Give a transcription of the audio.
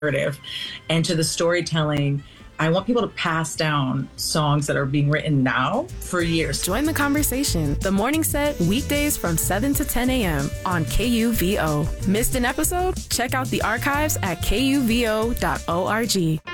narrative and to the storytelling. I want people to pass down songs that are being written now for years. Join the conversation. The Morning Set, weekdays from 7 to 10 a.m. on KUVO. Missed an episode? Check out the archives at kuvo.org.